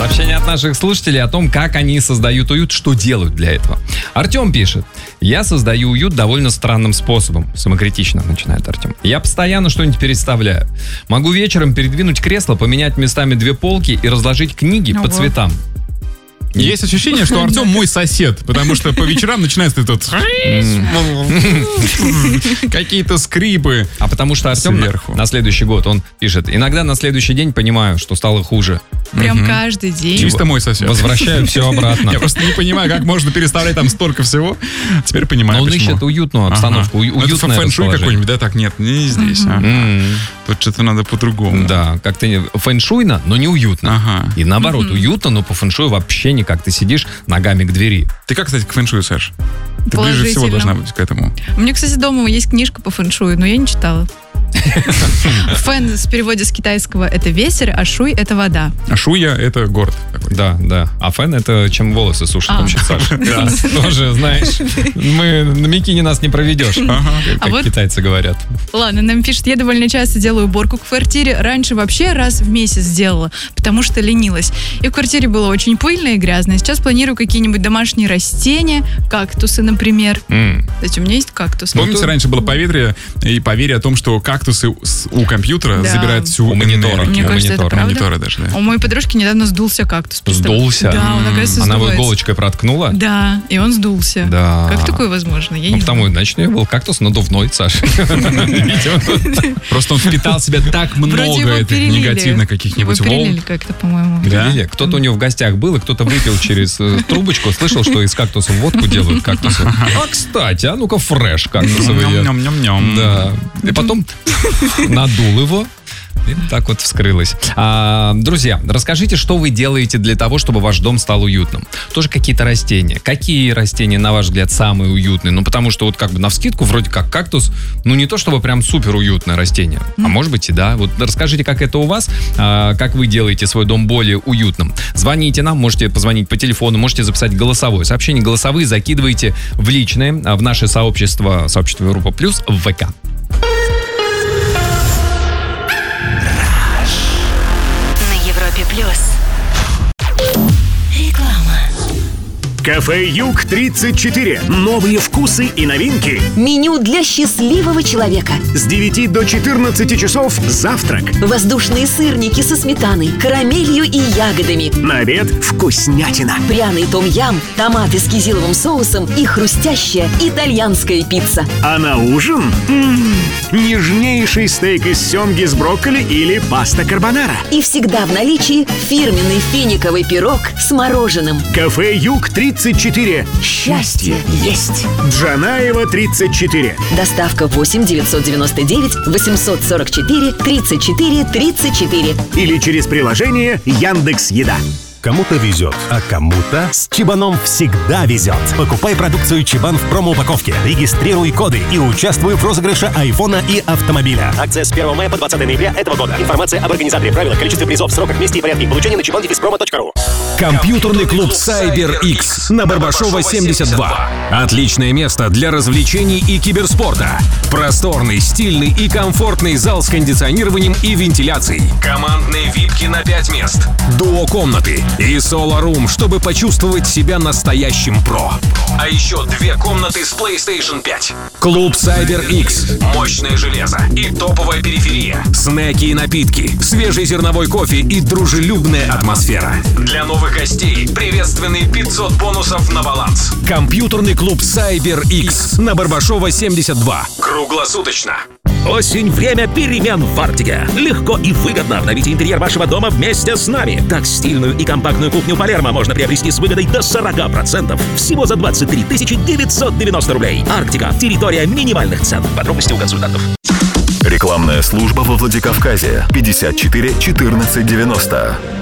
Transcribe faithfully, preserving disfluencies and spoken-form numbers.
Сообщение от наших слушателей о том, как они создают уют, что делают для этого. Артем пишет. Я создаю уют довольно странным способом. Самокритично начинает Артем. Я постоянно что-нибудь переставляю. Могу вечером передвинуть кресло, поменять местами две полки и разложить книги Ого. по цветам. Есть ощущение, что Артем мой сосед, потому что по вечерам начинается этот какие-то скрипы. А потому что Артем на, Сверху. на следующий год, он пишет, иногда на следующий день понимаю, что стало хуже. Прям Мгм. каждый день. Чисто мой сосед. Возвращаю все обратно. Я просто не понимаю, как можно переставлять там столько всего. Теперь понимаю, Но он почему. ищет уютную обстановку, Ага. у- Ну, это уютное фэн-шуй расположение. какой-нибудь, да? Так, нет, не здесь. ага. М, Тут что-то надо по-другому. Да, как-то не- фэншуйно, но не уютно. Ага. И наоборот, уютно, но по фэншую вообще никак. Ты сидишь ногами к двери. Ты как, кстати, к фэн-шую, Саш? Ты ближе всего Положительно. должна быть к этому. У меня, кстати, дома есть книжка по фэншую, но я не читала. Фэн в переводе с китайского это ветер, а шуй это вода. А шуя — это город такой. Да, да. А фэн — это чем волосы сушат, А. вообще, Саша. Да, тоже, знаешь, мы на Микине нас не проведешь, как А вот- китайцы говорят. Ладно, нам пишет, я довольно часто делаю уборку в квартире. Раньше вообще раз в месяц делала, потому что ленилась. И в квартире было очень пыльно и грязно. Сейчас планирую какие-нибудь домашние растения, кактусы, например. М. Кстати, у меня есть кактус. Помните, раньше было поверье и поверье о том, что кактусы с- у компьютера Да. забирают всю У монитора. энергию. Мне у кажется, это монитора. правда. Монитора даже, да. У моей подружки недавно сдулся кактус. представь. Сдулся? Да, он, оказывается, Она его сдувается. иголочкой проткнула? Да, и он сдулся. Да. Как такое возможно? Я Ну, не потому, знаю. значит, у него был кактус надувной, Саша. Видимо. Просто он впитал в себя так Вроде много его этих перелили. негативных каких-нибудь Его перелили волн. как-то, по-моему. Да? Или кто-то у него в гостях был, и кто-то выпил через э, трубочку, слышал, что из кактусов водку делают кактусы. А, кстати, а ну-ка фреш кактусовый. Ням-ням-ням-ням. Да. И потом надул его. И так вот вскрылось. А, друзья, расскажите, что вы делаете для того, чтобы ваш дом стал уютным. Тоже какие-то растения. Какие растения, на ваш взгляд, самые уютные? Ну, потому что вот как бы навскидку, вроде как кактус, ну, не то чтобы прям супер уютное растение. А может быть и да. Вот расскажите, как это у вас, а, как вы делаете свой дом более уютным. Звоните нам, можете позвонить по телефону, можете записать голосовое сообщение. Голосовые закидывайте в личное, а, в наше сообщество, сообщество Европа Плюс в ВК. На Европе плюс. Реклама. Кафе Юг тридцать четыре. Новые вкусы и новинки. Меню для счастливого человека. С девяти до четырнадцати часов завтрак. Воздушные сырники со сметаной, карамелью и ягодами. На обед вкуснятина. Пряный том-ям, томаты с кизиловым соусом и хрустящая итальянская пицца. А на ужин м-м, нежнейший стейк из семги с брокколи или паста карбонара. И всегда в наличии фирменный финиковый пирог с мороженым. Кафе Юг тридцать четыре. Счастье есть. Джанаева тридцать четыре. Доставка восемь девятьсот девяносто девять восемьсот сорок четыре тридцать четыре тридцать четыре. Или через приложение Яндекс.Еда. Кому-то везет, а кому-то с Чебаном всегда везет. Покупай продукцию Чебан в промо-упаковке, регистрируй коды и участвуй в розыгрыше айфона и автомобиля. Акция с первого мая по двадцатое ноября этого года. Информация об организаторе, правилах, количестве призов, сроках, месте и порядке получения на чебан промо точка ру. Компьютерный клуб CyberX на Барбашова семьдесят два. Отличное место для развлечений и киберспорта. Просторный, стильный и комфортный зал с кондиционированием и вентиляцией. Командные випки на пять мест. Дуо-комнаты и соло-рум, чтобы почувствовать себя настоящим про. А еще две комнаты с PlayStation пять. Клуб CyberX. Мощное железо и топовая периферия. Снеки и напитки, свежий зерновой кофе и дружелюбная атмосфера. Для новых гостей приветственные пятьсот бонусов на баланс. Компьютерный клуб CyberX на Барбашова семьдесят два. Круглосуточно. Осень – время перемен в Арктике. Легко и выгодно обновите интерьер вашего дома вместе с нами. Так, стильную и компактную кухню Палермо можно приобрести с выгодой до сорок процентов. Всего за двадцать три тысячи девятьсот девяносто рублей. Арктика – территория минимальных цен. Подробности у консультантов. Рекламная служба во Владикавказе. пятьдесят четыре четырнадцать девяносто.